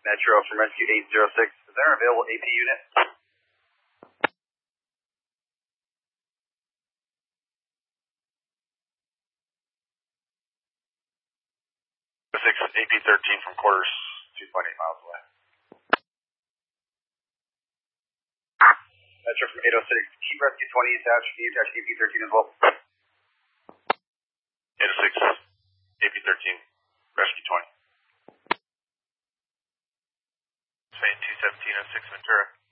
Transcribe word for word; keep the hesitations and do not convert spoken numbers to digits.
Metro from Rescue eight zero six. Is there an available A P unit? six, A P thirteen from quarters, two point eight miles away. Metro from eight oh six. Keep Rescue twenty attached. Can you attach A P thirteen as well? eight oh six, A P thirteen, Rescue twenty. Train two seventeen oh six Ventura.